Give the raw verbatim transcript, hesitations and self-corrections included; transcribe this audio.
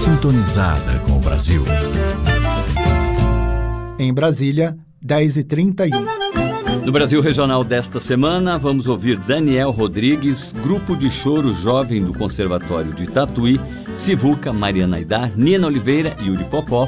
sintonizada com o Brasil. Em Brasília, dez e trinta e um. No Brasil Regional desta semana, vamos ouvir Daniel Rodrigues, Grupo de Choro Jovem do Conservatório de Tatuí, Sivuca, Mariana Aidar, Nina Oliveira, Yuri Popó,